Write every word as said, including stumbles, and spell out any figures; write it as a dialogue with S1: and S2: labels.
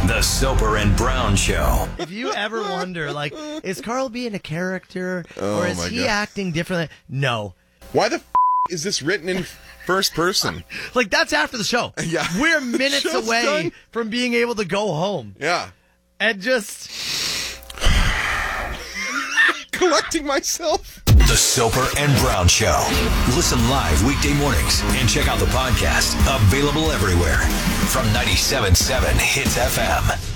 S1: The Soper and Brown Show.
S2: If you ever wonder, like, is Carl being a character
S3: Oh,
S2: or is
S3: my
S2: he
S3: God.
S2: acting differently? No.
S3: Why the f- is this written in first person?
S2: Like, that's after the show.
S3: Yeah.
S2: We're minutes
S3: Show's
S2: away
S3: done.
S2: from being able to go home
S3: Yeah.
S2: and just...
S3: Collecting myself.
S1: The Soper and Brown Show. Listen live weekday mornings and check out the podcast. Available everywhere from ninety-seven point seven Hits F M.